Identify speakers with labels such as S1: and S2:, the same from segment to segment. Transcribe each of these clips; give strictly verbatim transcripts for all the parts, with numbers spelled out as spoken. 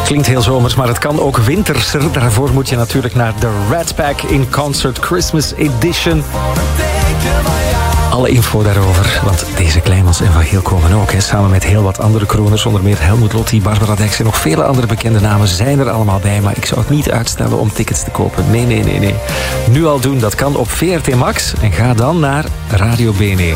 S1: Klinkt heel zomers, maar het kan ook winterser. Daarvoor moet je natuurlijk naar de Rat Pack in Concert Christmas Edition. Alle info daarover, want deze Kleimans en Van Geel komen ook. Hè. Samen met heel wat andere kroners, onder meer Helmut Lotti, Barbara Dex en nog vele andere bekende namen zijn er allemaal bij. Maar ik zou het niet uitstellen om tickets te kopen. Nee, nee, nee, nee. Nu al doen, dat kan op V R T Max. En ga dan naar Radio B N E.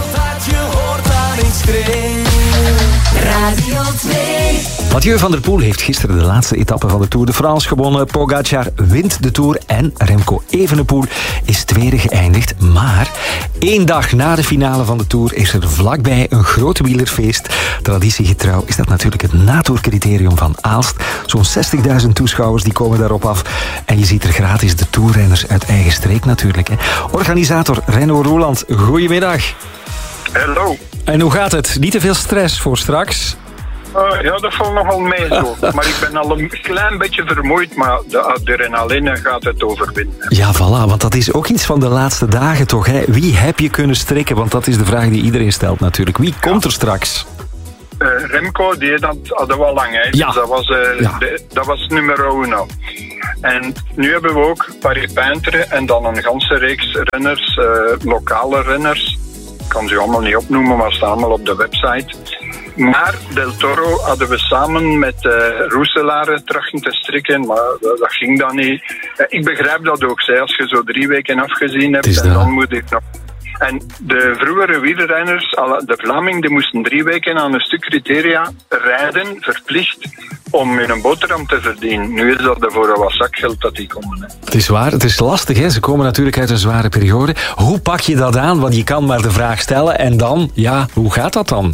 S2: Radio twee.
S1: Mathieu van der Poel heeft gisteren de laatste etappe van de Tour de France gewonnen. Pogacar wint de Tour en Remco Evenepoel is tweede geëindigd. Maar één dag na de finale van de Tour is er vlakbij een groot wielerfeest. Traditiegetrouw is dat natuurlijk het natourcriterium van Aalst. Zo'n zestigduizend toeschouwers die komen daarop af. En je ziet er gratis de toerrenners uit eigen streek natuurlijk. Hè. Organisator Renaud Roeland, goedemiddag.
S3: Hallo.
S1: En hoe gaat het? Niet te veel stress voor straks?
S3: Uh, ja, dat valt nogal mee zo. Maar ik ben al een klein beetje vermoeid, maar de adrenaline gaat het overwinnen.
S1: Ja, voilà, want dat is ook iets van de laatste dagen toch, hè? Wie heb je kunnen strikken? Want dat is de vraag die iedereen stelt natuurlijk. Wie komt er straks?
S3: Uh, Remco, die dat hadden we al lang, hè.
S1: Ja.
S3: Dus dat was, uh,
S1: Ja.
S3: de, dat was nummer uno. En nu hebben we ook Paris-Peintre en dan een ganse reeks renners, uh, lokale renners. Ik kan ze allemaal niet opnoemen, maar staan allemaal op de website. Maar Del Toro hadden we samen met uh, Roeselare trachten te strikken, maar dat, dat ging dan niet. Uh, ik begrijp dat ook, hè, als je zo drie weken afgezien hebt, en dan moet ik nog... En de vroegere wielrenners, de Vlaming, die moesten drie weken aan een stuk criteria rijden, verplicht, om hun boterham te verdienen. Nu is dat voor een wat zakgeld dat die komen. Hè.
S1: Het is waar, het is lastig, hè? Ze komen natuurlijk uit een zware periode. Hoe pak je dat aan? Want je kan maar de vraag stellen en dan, ja, hoe gaat dat dan?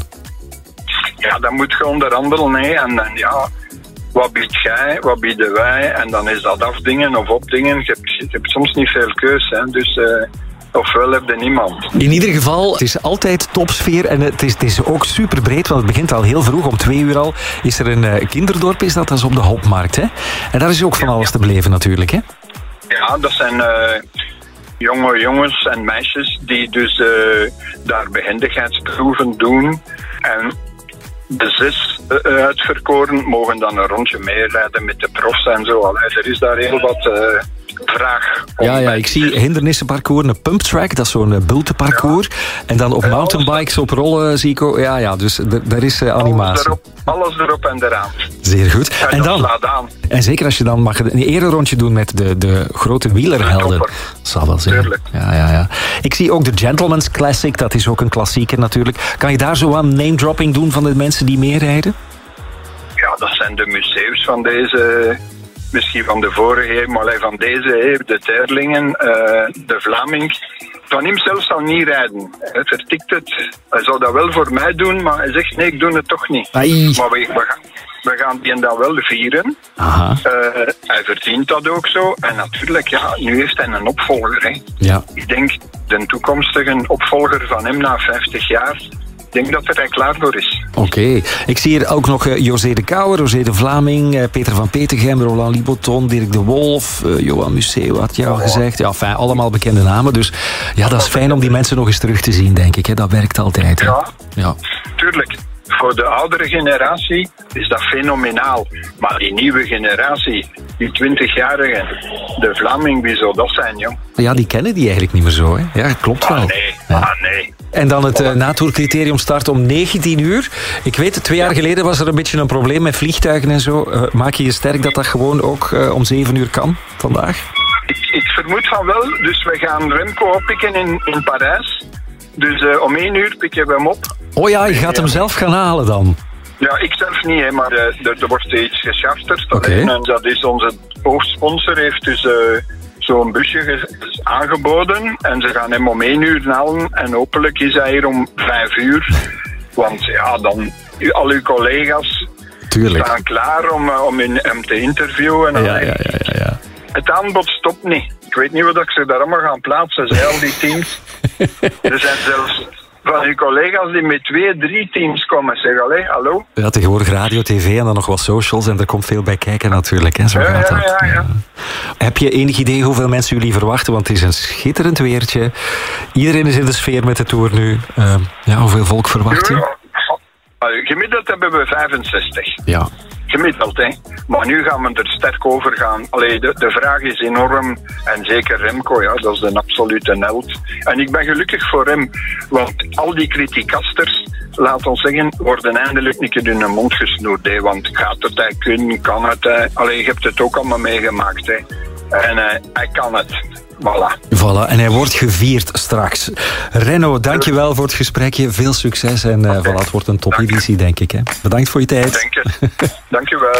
S3: Ja, dan moet je onderhandelen, hè. En, en ja, wat biedt jij, wat bieden wij? En dan is dat afdingen of opdingen. Je hebt, je hebt soms niet veel keus, hè. Dus... Uh, ofwel heb je niemand.
S1: In ieder geval, het is altijd topsfeer en het is, het is ook super breed, want het begint al heel vroeg. Om twee uur al is er een uh, kinderdorp, is dat, dat is op de Hopmarkt, hè? En daar is ook van alles te beleven natuurlijk, hè?
S3: Ja, dat zijn uh, jonge jongens en meisjes die dus uh, daar behendigheidsproeven doen. En de zes uh, uitverkoren mogen dan een rondje meerijden met de profs en zo. Allee, er is daar heel wat... Uh, vraag.
S1: Ja, ja, ik zie hindernissenparcours, een pumptrack, dat is zo'n uh, bultenparcours. Ja. En dan op ja, mountainbikes, op rollen zie ik ook. Ja, ja, dus daar is uh, animatie.
S3: Alles erop, alles erop en eraan.
S1: Zeer goed.
S3: En,
S1: en dan,
S3: aan.
S1: En zeker als je dan mag een eerder rondje doen met de, de grote wielerhelden. Dat zal wel zijn.
S3: Tuurlijk.
S1: Ja, ja, ja. Ik zie ook de Gentleman's Classic, dat is ook een klassieker natuurlijk. Kan je daar zo aan name-dropping doen van de mensen die meerijden?
S3: Ja, dat zijn de museums van deze... Misschien van de vorige, maar van deze, de Terlingen, uh, de Vlaming. Van hem zelf zal niet rijden. Hij vertikt het. Hij zou dat wel voor mij doen, maar hij zegt nee, ik doe het toch niet.
S1: Ai.
S3: Maar we, we, gaan, we gaan die dan wel vieren.
S1: Aha.
S3: Uh, hij verdient dat ook zo. En natuurlijk, ja, nu heeft hij een opvolger. Hè.
S1: Ja.
S3: Ik denk, de toekomstige opvolger van hem na vijftig jaar... Ik denk dat er er klaar voor is.
S1: Oké. Okay. Ik zie hier ook nog uh, José de Kouwer, José de Vlaming, uh, Peter van Petegem, Roland Liboton, Dirk de Wolf, uh, Johan Museeuw had je al oh. gezegd. Ja, fijn, allemaal bekende namen. Dus ja, dat is fijn om die mensen nog eens terug te zien, denk ik. Hè. Dat werkt altijd. Hè.
S3: Ja,
S1: ja,
S3: tuurlijk. Voor de oudere generatie is dat fenomenaal. Maar die nieuwe generatie, die twintigjarigen, de Vlaming, wie zou dat zijn, joh?
S1: Ja, die kennen die eigenlijk niet meer zo, hè? Ja, klopt
S3: ah,
S1: wel.
S3: Nee,
S1: ja.
S3: ah nee.
S1: En dan het uh, natourcriterium start om negentien uur. Ik weet, twee jaar geleden was er een beetje een probleem met vliegtuigen en zo. Uh, maak je je sterk dat dat gewoon ook uh, om zeven uur kan vandaag?
S3: Ik, ik vermoed van wel. Dus we gaan Remco oppikken in, in Parijs. Dus uh, om één uur pikken we hem op.
S1: Oh ja, je gaat hem zelf gaan halen dan?
S3: Ja, ik zelf niet, hè, maar uh, er, er wordt iets gecharterd.
S1: Okay.
S3: En dat is onze hoofdsponsor, heeft dus uh, zo'n busje aangeboden. En ze gaan hem om één uur halen. En hopelijk is hij hier om vijf uur. Want ja, dan al uw collega's
S1: Tuurlijk.
S3: staan klaar om, uh, om in, hem te interviewen. En
S1: ja, ja, ja, ja, ja.
S3: Het aanbod stopt niet. Ik weet niet wat ik ze daar allemaal gaan plaatsen. Zij al die teams. Er zijn zelfs van uw collega's die met twee, drie teams komen. Zeg, allee, hallo?
S1: Ja, tegenwoordig radio, tv en dan nog wat socials. En er komt veel bij kijken natuurlijk. Hè. Zo
S3: ja,
S1: gaat
S3: ja,
S1: dat.
S3: Ja, ja.
S1: Heb je enig idee hoeveel mensen jullie verwachten? Want het is een schitterend weertje. Iedereen is in de sfeer met de Tour nu. Uh, ja, hoeveel volk verwacht je?
S3: Ja, gemiddeld hebben we vijfenzestig.
S1: Ja.
S3: gemiddeld, hè. Maar nu gaan we er sterk over gaan. Allee, de, de vraag is enorm. En zeker Remco, ja, dat is een absolute held. En ik ben gelukkig voor hem. Want al die criticasters, laat ons zeggen, worden eindelijk een keer in hun mond gesnoerd. Hè. Want gaat het hij kunnen, kan het hij. Allee, je hebt het ook allemaal meegemaakt. Hè. En uh, hij kan het. Voilà.
S1: Voilà, en hij wordt gevierd straks. Renno, dankjewel voor het gesprekje. Veel succes en uh,
S3: okay.
S1: voilà, het wordt een topeditie, denk ik. Hè. Bedankt voor je tijd.
S3: Dank je. Dank je wel.